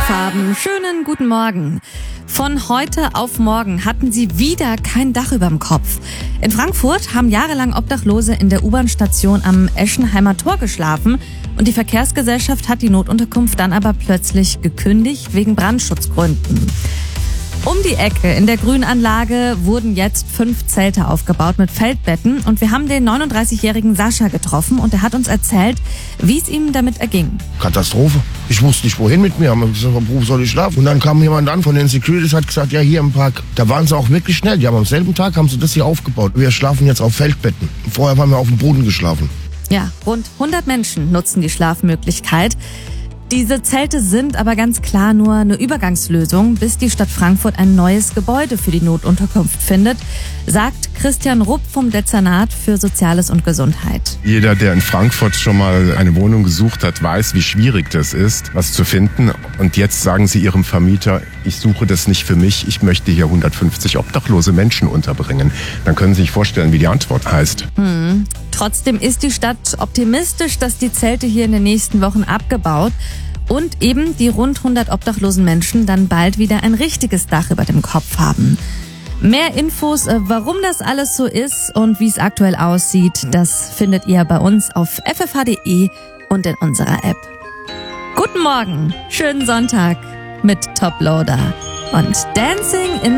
Farben. Schönen guten Morgen. Von heute auf morgen hatten sie wieder kein Dach überm Kopf. In Frankfurt haben jahrelang Obdachlose in der U-Bahn-Station am Eschenheimer Tor geschlafen und die Verkehrsgesellschaft hat die Notunterkunft dann aber plötzlich gekündigt wegen Brandschutzgründen. Um die Ecke in der Grünanlage wurden jetzt 5 Zelte aufgebaut mit Feldbetten und wir haben den 39-jährigen Sascha getroffen und er hat uns erzählt, wie es ihm damit erging. Katastrophe. Ich wusste nicht, wohin mit mir. Haben gesagt, wo soll ich schlafen? Und dann kam jemand an von den Securities, hat gesagt, ja, hier im Park. Da waren sie auch wirklich schnell. Die haben am selben Tag haben sie das hier aufgebaut. Wir schlafen jetzt auf Feldbetten. Vorher haben wir auf dem Boden geschlafen. Ja, rund 100 Menschen nutzen die Schlafmöglichkeit. Diese Zelte sind aber ganz klar nur eine Übergangslösung, bis die Stadt Frankfurt ein neues Gebäude für die Notunterkunft findet, sagt Christian Rupp vom Dezernat für Soziales und Gesundheit. Jeder, der in Frankfurt schon mal eine Wohnung gesucht hat, weiß, wie schwierig das ist, was zu finden. Und jetzt sagen Sie Ihrem Vermieter, ich suche das nicht für mich, ich möchte hier 150 obdachlose Menschen unterbringen. Dann können Sie sich vorstellen, wie die Antwort heißt. Trotzdem ist die Stadt optimistisch, dass die Zelte hier in den nächsten Wochen abgebaut und eben die rund 100 obdachlosen Menschen dann bald wieder ein richtiges Dach über dem Kopf haben. Mehr Infos, warum das alles so ist und wie es aktuell aussieht, das findet ihr bei uns auf ffh.de und in unserer App. Guten Morgen, schönen Sonntag mit Toploader und Dancing in